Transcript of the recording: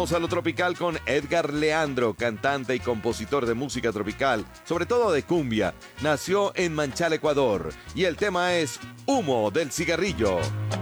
Vamos a lo tropical con Edgar Leandro, cantante y compositor de música tropical, sobre todo de cumbia. Nació en Manchal, Ecuador, y el tema es Humo del Cigarrillo.